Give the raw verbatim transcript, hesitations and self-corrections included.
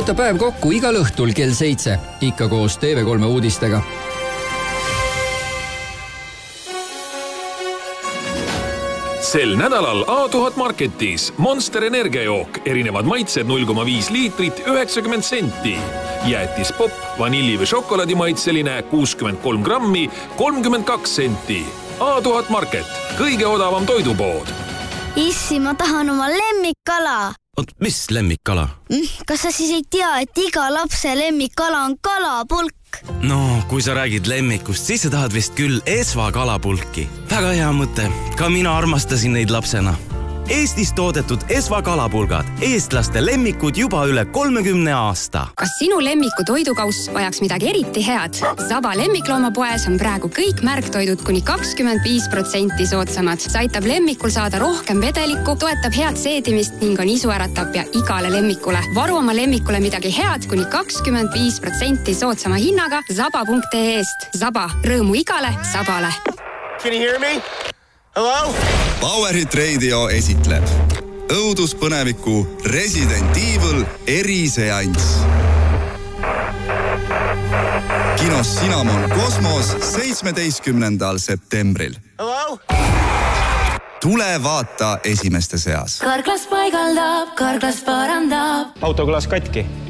Võta päev kokku igal õhtul kell seitse, ikka koos T V kolme uudistega. Sel nädalal A tuhat Marketis Monster energiajook, erinevad maitsed null koma viis liitrit, üheksakümmend senti. Jäätis pop, vanilli või šokolaadi maitseline kuuskümmend kolm grammi, kolmkümmend kaks senti. A tuhat Market, kõige odavam toidupood. Issi, ma tahan oma lemmikkala. Oot, mis lemmikkala? Kas sa siis ei tea, et iga lapse lemmikkala on kalapulk? No, kui sa räägid lemmikust, siis sa tahad vist küll Esva kalapulki. Väga hea mõte. Ka mina armastasin neid lapsena. Eestis toodetud Esva kalapulgad. Eestlaste lemmikud juba üle kolmekümne aasta. Kas sinu lemmiku toidukauss vajaks midagi eriti head? Saba lemmikloomapoes on praegu kõik märktoidud kuni kakskümmend viis protsenti soodsamad. See aitab lemmikul saada rohkem vedelikku, toetab head seedimist ning on isuäratab ja igale lemmikule. Varu oma lemmikule midagi head kuni kakskümmend viis protsenti soodsama hinnaga saba punkt ee-st. Saba, rõõmu igale sabale. Can you hear me? Hello? Powerhit Radio esitleb õuduspõneviku Resident Evil eriseanss. Kinos Cinnamon Kosmos seitsmeteistkümnendal septembril. Hello? Tule vaata esimeste seas. Karklas paigaldab, karklas parandab. Autoklaas katki.